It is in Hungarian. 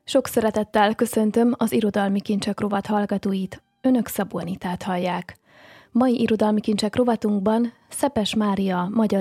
Sok szeretettel köszöntöm az Irodalmi Kincsek rovat hallgatóit, Önök Szabó Anitát hallják. Mai Irodalmi Kincsek rovatunkban Szepes Mária magyar